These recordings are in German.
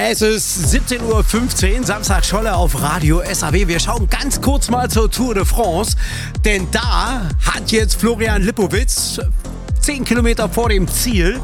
Es ist 17:15 Uhr, Samstag Scholle auf Radio SAW. Wir schauen ganz kurz mal zur Tour de France, denn da hat jetzt Florian Lipowitz 10 Kilometer vor dem Ziel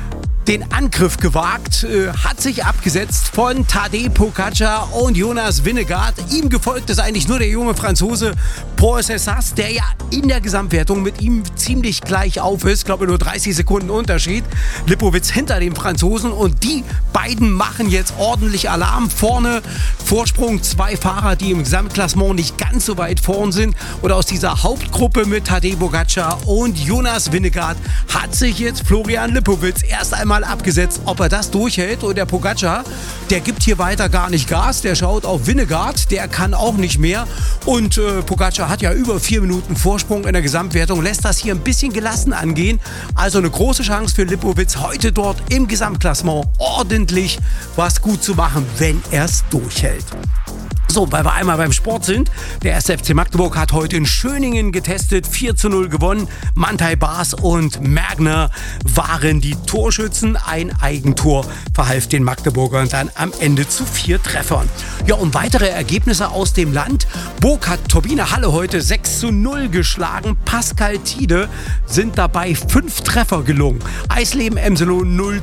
den Angriff gewagt, hat sich abgesetzt von Tadej Pogačar und Jonas Vingegaard. Ihm gefolgt ist eigentlich nur der junge Franzose Paul Cesas, der ja in der Gesamtwertung mit ihm ziemlich gleich auf ist. Ich glaube nur 30 Sekunden Unterschied. Lipowitz hinter dem Franzosen und die beiden machen jetzt ordentlich Alarm. Vorne Vorsprung 2 Fahrer, die im Gesamtklassement nicht ganz so weit vorn sind. Und aus dieser Hauptgruppe mit Tadej Pogačar und Jonas Vingegaard hat sich jetzt Florian Lipowitz erst einmal abgesetzt, ob er das durchhält. Und der Pogačar, der gibt hier weiter gar nicht Gas. Der schaut auf Vingegaard, der kann auch nicht mehr. Und Pogačar hat ja über 4 Minuten Vorsprung in der Gesamtwertung, lässt das hier ein bisschen gelassen angehen. Also eine große Chance für Lipowitz, heute dort im Gesamtklassement ordentlich was gut zu machen, wenn er es durchhält. So, weil wir einmal beim Sport sind. Der 1. FC Magdeburg hat heute in Schöningen getestet, 4:0 gewonnen. Mantai Bas und Mergner waren die Torschützen. Ein Eigentor verhalf den Magdeburgern dann am Ende zu 4 Treffern. Ja, und weitere Ergebnisse aus dem Land. Burg hat Turbine Halle heute 6:0 geschlagen. Pascal Tiede sind dabei 5 Treffer gelungen. Eisleben Emselo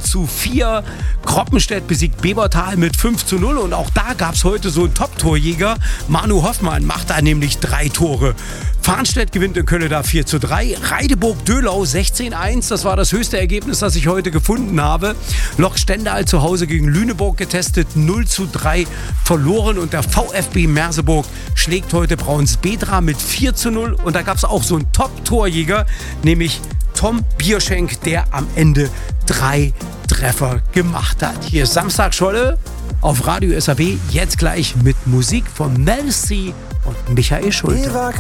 0:4. Kroppenstedt besiegt Bebertal mit 5:0. Und auch da gab es heute so ein Top-Torjäger. Manu Hoffmann macht da nämlich 3 Tore. Farnstedt gewinnt in Köln da 4:3. Reideburg-Döhlau 16:1. Das war das höchste Ergebnis, das ich heute gefunden habe. Lok Stendal zu Hause gegen Lüneburg getestet, 0:3 verloren. Und der VfB Merseburg schlägt heute Brauns-Bedra mit 4:0. Und da gab es auch so einen Top-Torjäger, nämlich Tom Bierschenk, der am Ende 3 Treffer gemacht hat. Hier ist Samstag Scholle auf Radio SAW, jetzt gleich mit Musik von Mel C und Michael Schulte.